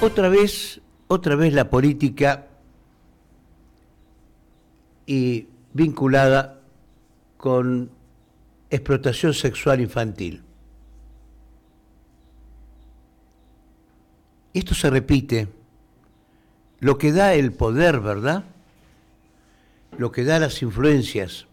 Otra vez la política y vinculada con explotación sexual infantil. Esto se repite, lo que da el poder, ¿verdad? Lo que da las influencias